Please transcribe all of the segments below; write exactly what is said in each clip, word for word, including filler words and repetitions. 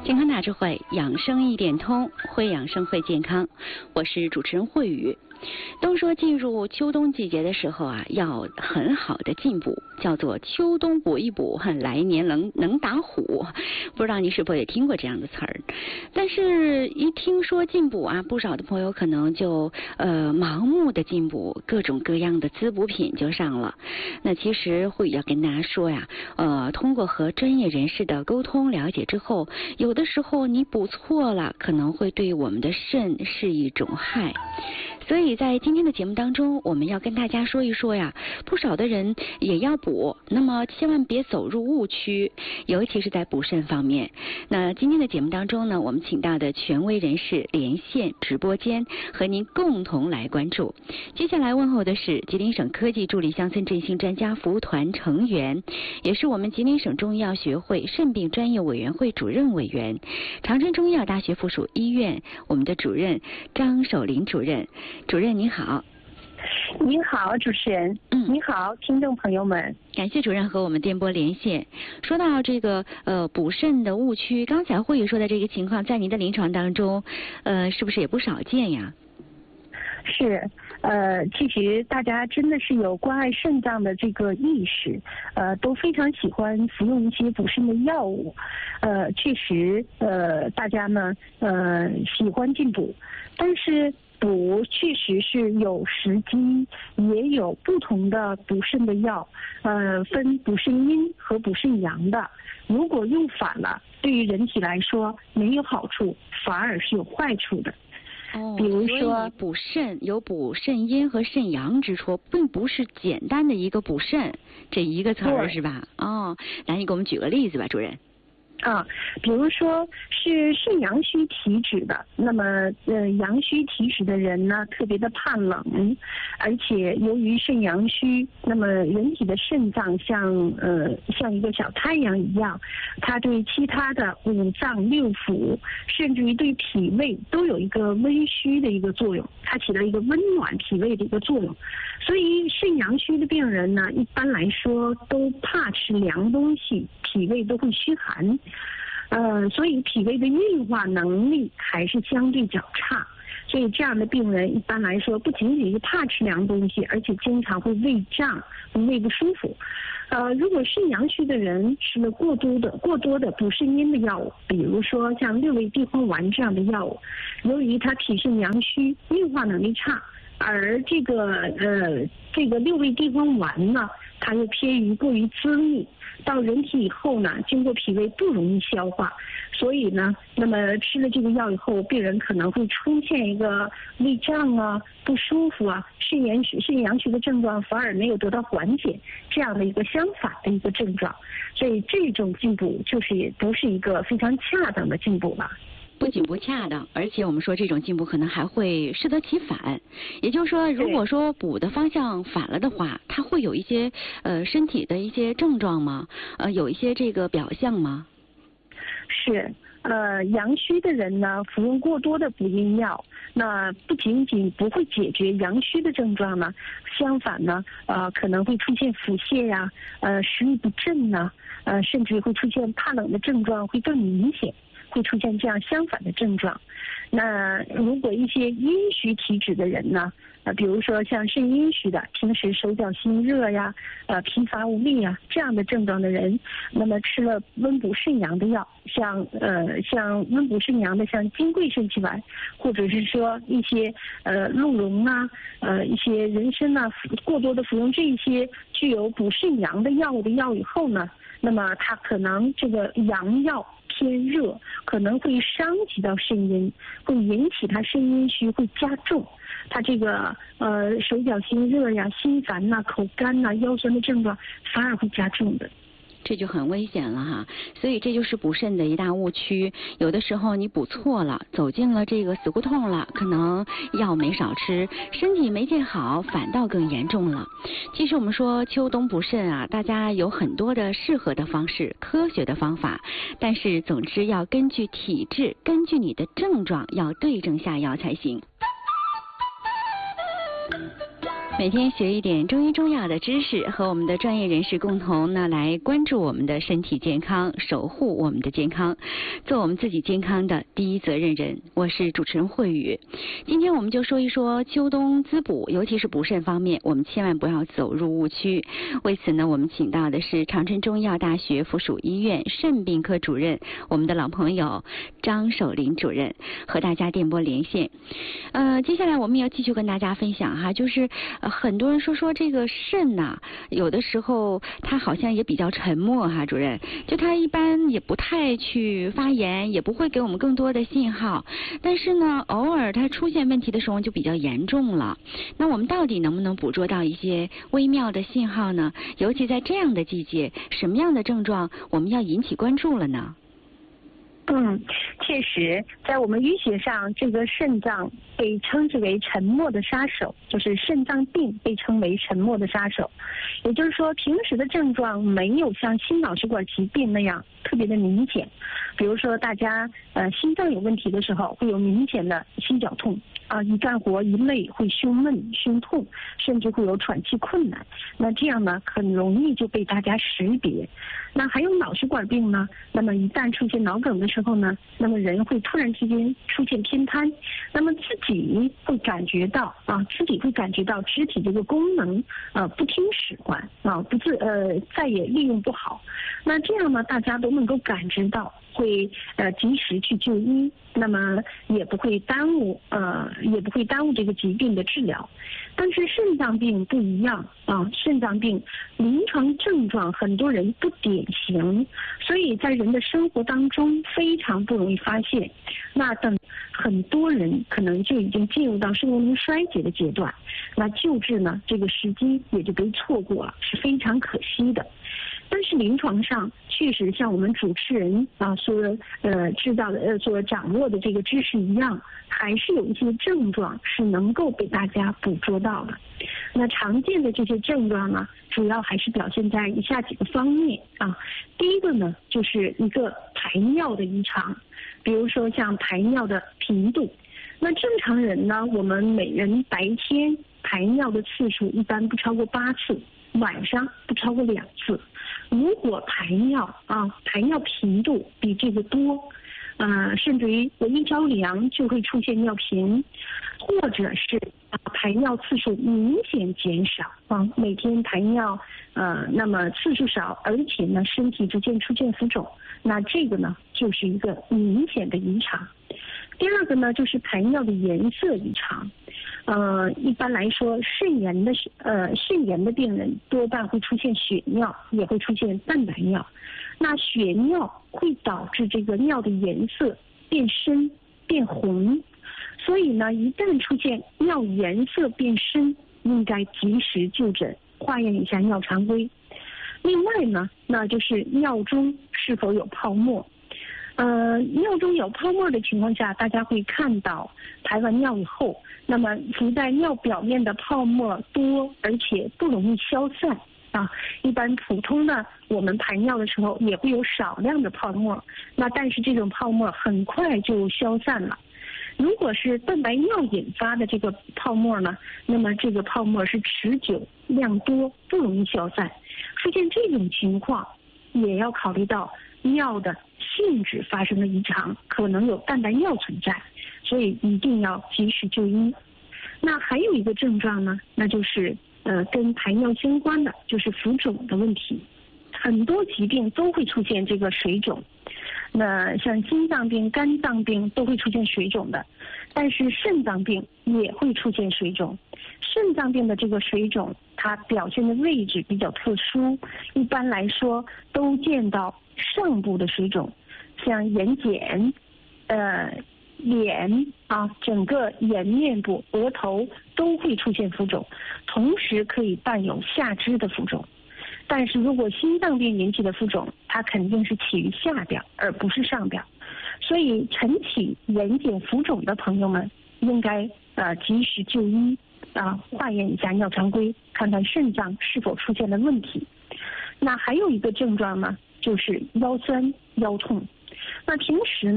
健康大智慧，养生一点通，会养生会健康。我是主持人慧宇。都说进入秋冬季节的时候啊，要很好的进补，叫做秋冬补一补，来年能能打虎。不知道你是否也听过这样的词儿？但是，一听说进补啊，不少的朋友可能就呃盲目的进补，各种各样的滋补品就上了。那其实慧宇要跟大家说呀，呃，通过和专业人士的沟通了解之后，有的时候你补错了，可能会对我们的肾是一种害。所以在今天的节目当中，我们要跟大家说一说呀，不少的人也要补，那么千万别走入误区，尤其是在补肾方面。那今天的节目当中呢，我们请到的权威人士连线直播间，和您共同来关注。接下来问候的是吉林省科技助力乡村振兴专家服务团成员，也是我们吉林省中医药学会肾病专业委员会主任委员，长春中医药大学附属医院我们的主任张守林主任。主任您好。 您好，主持人。嗯，您好，听众朋友们。 感谢主任和我们电波连线。说到这个呃补肾的误区，刚才慧宇说的这个情况，在您的临床当中，呃，是不是也不少见呀？ 是，呃，其实大家真的是有关爱肾脏的这个意识，呃，都非常喜欢服用一些补肾的药物，呃，确实，呃，大家呢，呃，喜欢进补，但是补确实是有时机，也有不同的补肾的药，呃，分补肾阴和补肾阳的。如果用反了，对于人体来说没有好处，反而是有坏处的。 哦， 比如说补肾有补肾阴和肾阳之说，并不是简单的一个补肾这一个词儿是吧？哦，来，你给我们举个例子吧，主任。 啊，比如说是肾阳虚体质的，那么呃阳虚体质的人呢，特别的怕冷，而且由于肾阳虚，那么人体的肾脏像呃像一个小太阳一样，它对其他的五脏六腑，甚至于对脾胃都有一个温煦的一个作用，它起到一个温暖脾胃的一个作用。所以肾阳虚的病人呢，一般来说都怕吃凉东西，脾胃都会虚寒。呃，所以脾胃的运化能力还是相对较差，所以这样的病人一般来说不仅仅是怕吃凉东西，而且经常会胃胀、胃不舒服。呃，如果肾阳虚的人吃了过多的、过多的补肾阴的药物，比如说像六味地黄丸这样的药物，由于他脾肾阳虚，运化能力差，而这个呃这个六味地黄丸呢，它又偏于过于滋腻，到人体以后呢，经过脾胃不容易消化，所以呢，那么吃了这个药以后，病人可能会出现一个胃胀啊、不舒服啊、肾阳虚、肾阳虚的症状，反而没有得到缓解，这样的一个相反的一个症状。所以这种进补就是也不是一个非常恰当的进补了。 不仅不恰当，而且我们说这种进补可能还会适得其反。也就是说，如果说补的方向反了的话，它会有一些呃身体的一些症状吗？呃，有一些这个表象吗？ 是，呃，阳虚的人呢，服用过多的补阴药，那不仅仅不会解决阳虚的症状呢，相反呢，呃，可能会出现腹泻呀、呃，食欲不振呐、呃，甚至会出现怕冷的症状会更明显。会出现这样相反的症状。那如果一些阴虚体质的人呢，呃，比如说像肾阴虚的，平时手脚心热呀，呃，疲乏无力啊，这样的症状的人，那么吃了温补肾阳的药，像呃像温补肾阳的，像金匮肾气丸，或者是说一些呃鹿茸啊，呃一些人参啊，过多的服用这些具有补肾阳的药物的药以后呢，那么它可能这个阳药偏热，可能会伤及到肾阴，会引起他肾阴虚，会加重他这个呃手脚心热呀、心烦呐、口干呐、腰酸的症状，反而会加重的。 这就很危险了哈，所以这就是补肾的一大误区。有的时候你补错了，走进了这个死胡同了，可能药没少吃，身体没见好，反倒更严重了。其实我们说秋冬补肾啊，大家有很多的适合的方式、科学的方法，但是总之要根据体质、根据你的症状，要对症下药才行。 每天学一点中医中药的知识，和我们的专业人士共同呢来关注我们的身体健康，守护我们的健康，做我们自己健康的第一责任人。我是主持人慧宇。今天我们就说一说秋冬滋补，尤其是补肾方面，我们千万不要走入误区。为此呢，我们请到的是长春中医药大学附属医院肾病科主任，我们的老朋友张守林主任，和大家电波连线。呃，接下来我们要继续跟大家分享哈，就是呃很多人说说这个肾呐、啊，有的时候它好像也比较沉默哈，主任，就它一般也不太去发言，也不会给我们更多的信号，但是呢，偶尔它出现问题的时候就比较严重了。那我们到底能不能捕捉到一些微妙的信号呢？尤其在这样的季节，什么样的症状我们要引起关注了呢？ 嗯，确实，在我们医学上，这个肾脏被称之为沉默的杀手，就是肾脏病被称为沉默的杀手。也就是说，平时的症状没有像心脑血管疾病那样特别的明显。比如说，大家呃心脏有问题的时候，会有明显的心绞痛啊，一干活一累会胸闷、胸痛，甚至会有喘气困难。那这样呢，很容易就被大家识别。那还有脑血管病呢，那么一旦出现脑梗的时候呢，那么人会突然之间出现偏瘫，那么自己会感觉到啊，自己会感觉到肢体这个功能呃不听使唤啊，不自呃再也利用不好。那这样呢，大家都能够感知到，会呃及时去就医，那么也不会耽误呃也不会耽误这个疾病的治疗。但是肾脏病不一样啊，肾脏病临床症状很多人不典型，所以在人的生活当中非常不容易发现。那等很多人可能就已经进入到生命衰竭的阶段，那救治呢这个时机也就被错过了，是非常可惜的。但是临床上确实像我们主持人啊所呃知道的呃所掌握的这个知识一样，还是有一些症状是能够被大家捕捉到的。那常见的这些症状呢，主要还是表现在以下几个方面啊。第一个呢，就是一个排尿的异常，比如说像排尿的频度。那正常人呢，我们每人白天排尿的次数一般不超过八次，晚上不超过两次。如果排尿啊，排尿频度比这个多，呃，甚至于我一着凉就会出现尿频，或者是啊排尿次数明显减少啊，每天排尿呃那么次数少，而且呢身体逐渐出现浮肿，那这个呢就是一个明显的异常。第二个呢，就是排尿的颜色异常。呃，一般来说，肾炎的呃肾炎的病人多半会出现血尿，也会出现蛋白尿。那血尿会导致这个尿的颜色变深、变红，所以呢，一旦出现尿颜色变深，应该及时就诊，化验一下尿常规。另外呢，那就是尿中是否有泡沫。呃，尿中有泡沫的情况下，大家会看到排完尿以后，那么浮在尿表面的泡沫多，而且不容易消散啊。一般普通的我们排尿的时候也会有少量的泡沫，那但是这种泡沫很快就消散了。如果是蛋白尿引发的这个泡沫呢，那么这个泡沫是持久、量多，不容易消散。出现这种情况，也要考虑到尿的性质发生了异常，可能有蛋白尿存在，所以一定要及时就医。那还有一个症状呢，那就是呃跟排尿相关的，就是浮肿的问题。很多疾病都会出现这个水肿，那像心脏病、肝脏病都会出现水肿的，但是肾脏病也会出现水肿。肾脏病的这个水肿，它表现的位置比较特殊，一般来说都见到上部的水肿，像眼睑、呃脸啊，整个颜面部、额头都会出现浮肿，同时可以伴有下肢的浮肿。但是如果心脏病引起的浮肿，它肯定是起于下表，而不是上表。所以晨起眼睑浮肿的朋友们，应该呃及时就医啊，化验一下尿常规，看看肾脏是否出现了问题。那还有一个症状呢，就是腰酸腰痛。那平时呢，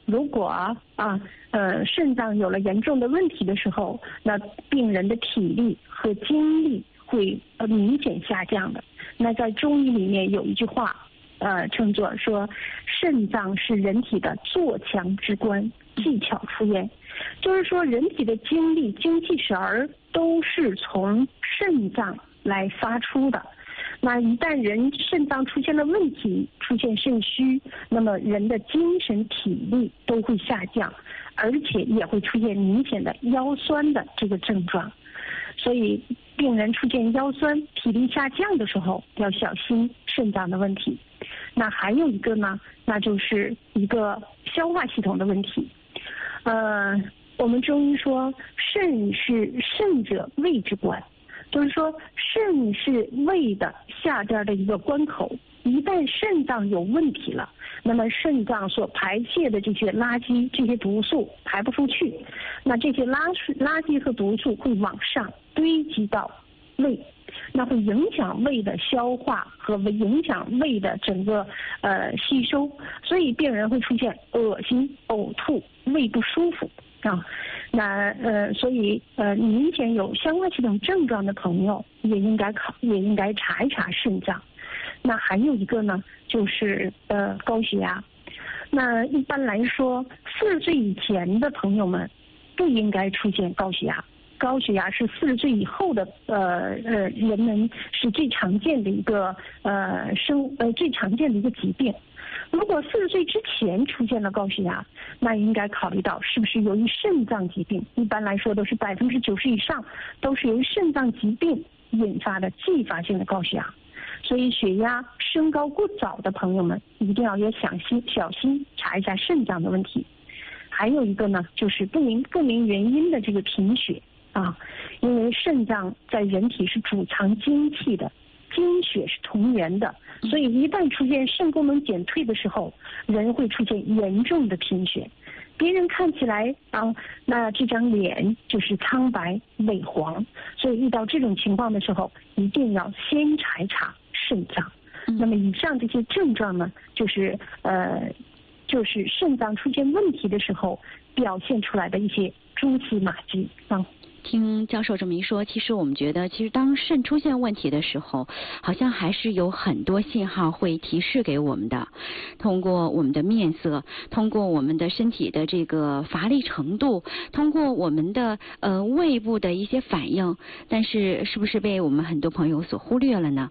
如果啊呃肾脏有了严重的问题的时候，那病人的体力和精力会呃明显下降的。那在中医里面有一句话，呃称作说肾脏是人体的坐强之官，技巧出焉，就是说人体的精力、精气神儿都是从肾脏来发出的。那一旦人肾脏出现了问题，出现肾虚，那么人的精神体力都会下降，而且也会出现明显的腰酸的这个症状。所以病人出现腰酸、体力下降的时候，要小心肾脏的问题。那还有一个呢，那就是一个消化系统的问题。呃，我们中医说肾是肾者胃之官，就是说肾是胃的下边的一个关口，一旦肾脏有问题了，那么肾脏所排泄的这些垃圾、这些毒素排不出去，那这些垃垃圾和毒素会往上堆积到胃，那会影响胃的消化和影响胃的整个呃吸收，所以病人会出现恶心、呕吐、胃不舒服啊。那呃，所以呃，明显有消化系统症状的朋友也应该考，也应该查一查肾脏。那还有一个呢，就是呃高血压。那一般来说，四十岁以前的朋友们不应该出现高血压。高血压是四十岁以后的呃呃人们是最常见的一个呃生呃最常见的一个疾病。如果四十岁之前出现了高血压，那应该考虑到是不是由于肾脏疾病。一般来说都是百分之九十以上都是由于肾脏疾病引发的继发性的高血压。所以血压升高过早的朋友们一定要也小心小心查一下肾脏的问题。还有一个呢，就是不明不明原因的这个贫血啊，因为肾脏在人体是储藏精气的，精血是同源的，所以一旦出现肾功能减退的时候，人会出现严重的贫血。别人看起来啊，那这张脸就是苍白萎黄，所以遇到这种情况的时候，一定要先查一查肾脏。那么以上这些症状呢，就是呃，就是肾脏出现问题的时候表现出来的一些蛛丝马迹啊。 听教授这么一说，其实我们觉得，其实当肾出现问题的时候，好像还是有很多信号会提示给我们的。通过我们的面色，通过我们的身体的这个乏力程度，通过我们的呃胃部的一些反应，但是是不是被我们很多朋友所忽略了呢？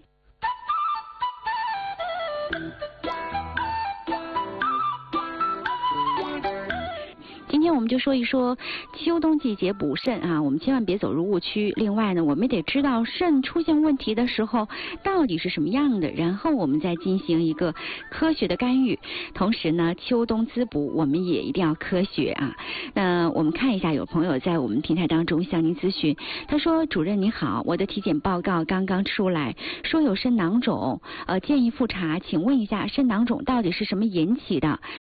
今天我们就说一说秋冬季节补肾啊，我们千万别走入误区。另外呢，我们得知道肾出现问题的时候到底是什么样的，然后我们再进行一个科学的干预。同时呢，秋冬滋补我们也一定要科学啊。那我们看一下，有朋友在我们平台当中向您咨询，他说：主任你好，我的体检报告刚刚出来，说有肾囊肿，呃，建议复查，请问一下肾囊肿到底是什么引起的？